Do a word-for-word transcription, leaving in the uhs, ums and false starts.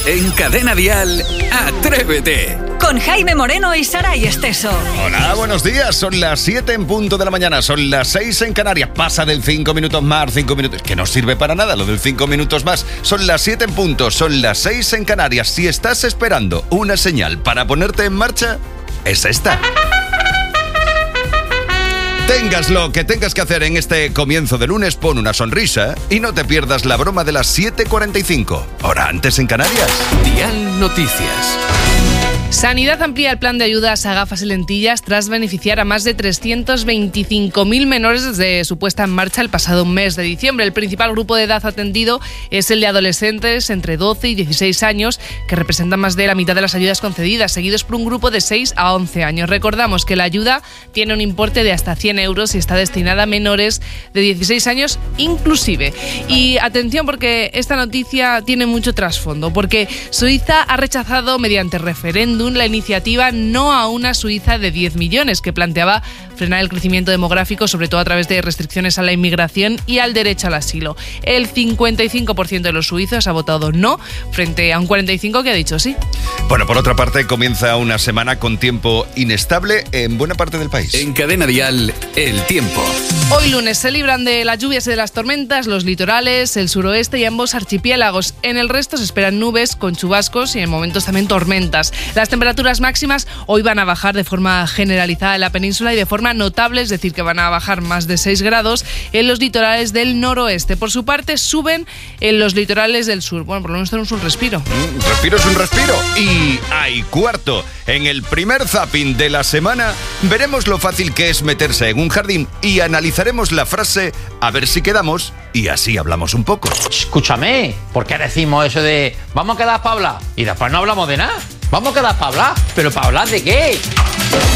En Cadena Dial, Atrévete. Con Jaime Moreno y Saray Esteso. Hola, buenos días. Son las siete en punto de la mañana. Son las seis en Canarias. Pasa del cinco minutos más, cinco minutos. Que no sirve para nada lo del cinco minutos más. Son las siete en punto. Son las seis en Canarias. Si estás esperando una señal para ponerte en marcha, es esta. Tengas lo que tengas que hacer en este comienzo de lunes, pon una sonrisa y no te pierdas la broma de las siete cuarenta y cinco. Hora antes en Canarias. Dial Noticias. Sanidad amplía el plan de ayudas a gafas y lentillas tras beneficiar a más de trescientos veinticinco mil menores desde su puesta en marcha el pasado mes de diciembre. El principal grupo de edad atendido es el de adolescentes entre doce y dieciséis años, que representan más de la mitad de las ayudas concedidas, seguidos por un grupo de seis a once años. Recordamos que la ayuda tiene un importe de hasta cien euros y está destinada a menores de dieciséis años inclusive. Y atención, porque esta noticia tiene mucho trasfondo, porque Suiza ha rechazado mediante referéndum la iniciativa No a una Suiza de diez millones, que planteaba frenar el crecimiento demográfico, sobre todo a través de restricciones a la inmigración y al derecho al asilo. El cincuenta y cinco por ciento de los suizos ha votado no, frente a un cuarenta y cinco por ciento que ha dicho sí. Bueno, por otra parte, comienza una semana con tiempo inestable en buena parte del país. En Cadena Dial, el tiempo. Hoy lunes se libran de las lluvias y de las tormentas los litorales, el suroeste y ambos archipiélagos. En el resto se esperan nubes con chubascos y en momentos también tormentas. Las temperaturas máximas hoy van a bajar de forma generalizada en la península y de forma notable, es decir, que van a bajar más de seis grados en los litorales del noroeste. Por su parte, suben en los litorales del sur. Bueno, por lo menos tenemos un respiro. Mm, respiro es un respiro. Y hay cuarto. En el primer zapping de la semana veremos lo fácil que es meterse en un jardín y analizaremos la frase a ver si quedamos y así hablamos un poco. Escúchame, ¿por qué decimos eso de vamos a quedar para hablar y después no hablamos de nada? Vamos a quedar para hablar, ¿pero para hablar de qué?